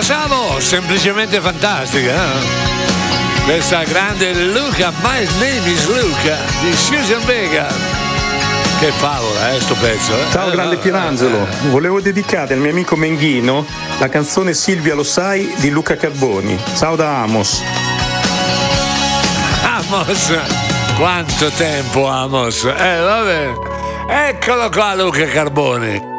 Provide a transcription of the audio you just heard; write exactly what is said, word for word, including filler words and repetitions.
Samo, semplicemente fantastica, eh? Questa grande Luca, My Name is Luca di Susan Vega. Che favola, eh, sto pezzo, eh? Ciao, grande Pierangelo, volevo dedicare al mio amico Menghino la canzone Silvia lo sai di Luca Carboni. Ciao da Amos. Amos, quanto tempo Amos, eh vabbè, eccolo qua Luca Carboni.